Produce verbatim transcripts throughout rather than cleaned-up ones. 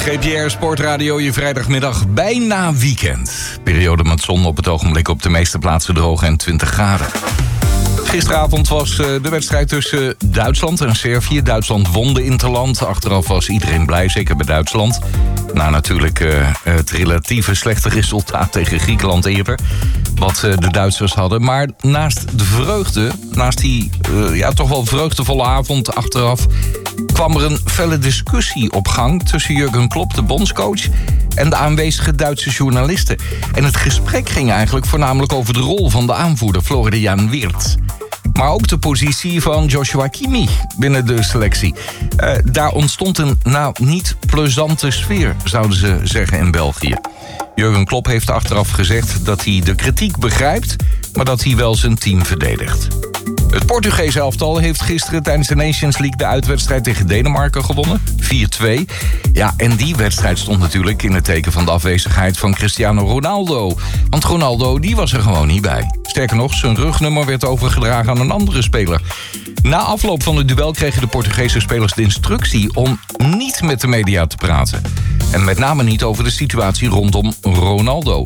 G P R Sportradio, je vrijdagmiddag bijna weekend. Periode met zon, op het ogenblik op de meeste plaatsen droog en twintig graden. Gisteravond was de wedstrijd tussen Duitsland en Servië. Duitsland won de interland. Achteraf was iedereen blij, zeker bij Duitsland. Nou, natuurlijk uh, het relatieve slechte resultaat tegen Griekenland eerder. Wat uh, de Duitsers hadden. Maar naast de vreugde, naast die uh, ja, toch wel vreugdevolle avond achteraf, kwam er een felle discussie op gang tussen Jurgen Klopp, de bondscoach, en de aanwezige Duitse journalisten. En het gesprek ging eigenlijk voornamelijk over de rol van de aanvoerder Florian Wirtz. Maar ook de positie van Joshua Kimmich binnen de selectie. Uh, daar ontstond een nou niet plezante sfeer, zouden ze zeggen in België. Jurgen Klopp heeft achteraf gezegd dat hij de kritiek begrijpt, maar dat hij wel zijn team verdedigt. Het Portugese elftal heeft gisteren tijdens de Nations League de uitwedstrijd tegen Denemarken gewonnen. vier twee. Ja, en die wedstrijd stond natuurlijk in het teken van de afwezigheid van Cristiano Ronaldo. Want Ronaldo, die was er gewoon niet bij. Sterker nog, zijn rugnummer werd overgedragen aan een andere speler. Na afloop van het duel kregen de Portugese spelers de instructie om niet met de media te praten. En met name niet over de situatie rondom Ronaldo.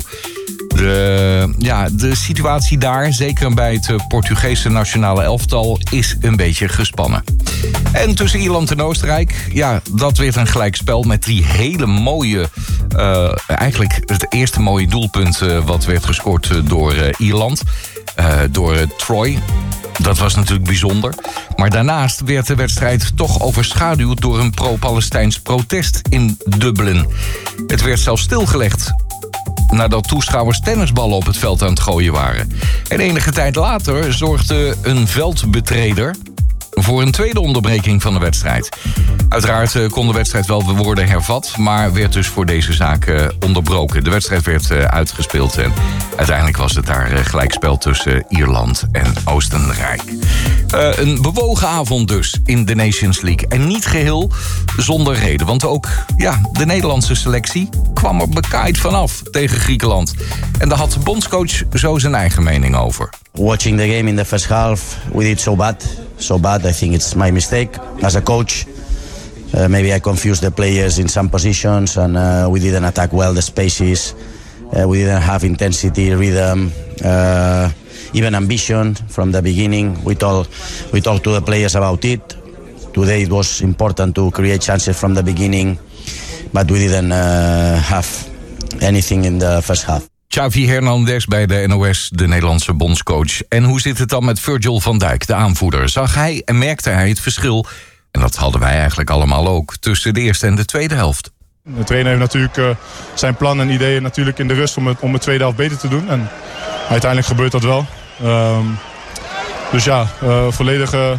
De, ja, de situatie daar, zeker bij het Portugese nationale elftal, is een beetje gespannen. En tussen Ierland en Oostenrijk, ja, dat werd een gelijkspel met die hele mooie, Uh, eigenlijk het eerste mooie doelpunt uh, wat werd gescoord uh, door uh, Ierland, uh, door uh, Troy. Dat was natuurlijk bijzonder. Maar daarnaast werd de wedstrijd toch overschaduwd door een pro-Palestijns protest in Dublin. Het werd zelfs stilgelegd nadat toeschouwers tennisballen op het veld aan het gooien waren. En enige tijd later zorgde een veldbetreder voor een tweede onderbreking van de wedstrijd. Uiteraard kon de wedstrijd wel worden hervat, maar werd dus voor deze zaak onderbroken. De wedstrijd werd uitgespeeld en uiteindelijk was het daar gelijkspel tussen Ierland en Oostenrijk. Uh, een bewogen avond dus in de Nations League. En niet geheel zonder reden, want ook ja, de Nederlandse selectie kwam er bekaaid vanaf tegen Griekenland. En daar had de bondscoach zo zijn eigen mening over. Watching the game in the first half, we did so bad. So bad, I think it's my mistake as a coach. Uh, maybe I confused the players in some positions and uh, we didn't attack well the spaces. Uh, we didn't have intensity, rhythm, uh, even ambition from the beginning. We told, we talked to the players about it. Today it was important to create chances from the beginning, but we didn't uh, have anything in the first half. Xavi Hernandez bij de N O S, de Nederlandse bondscoach. En hoe zit het dan met Virgil van Dijk, de aanvoerder? Zag hij en merkte hij het verschil, en dat hadden wij eigenlijk allemaal ook, tussen de eerste en de tweede helft? De trainer heeft natuurlijk uh, zijn plan en ideeën natuurlijk in de rust om het, om de tweede helft beter te doen. En uiteindelijk gebeurt dat wel. Um, dus ja, uh, volledige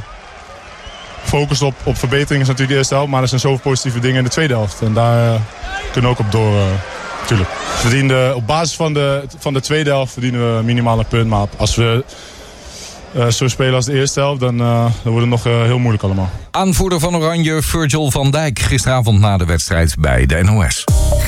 focus op, op verbetering is natuurlijk de eerste helft. Maar er zijn zoveel positieve dingen in de tweede helft. En daar uh, kunnen we ook op door. Uh, Tuurlijk. Verdiende, op basis van de, van de tweede helft verdienen we minimaal een punt. Maar als we uh, zo spelen als de eerste helft, dan, uh, dan wordt het nog uh, heel moeilijk allemaal. Aanvoerder van Oranje, Virgil van Dijk, gisteravond na de wedstrijd bij de N O S.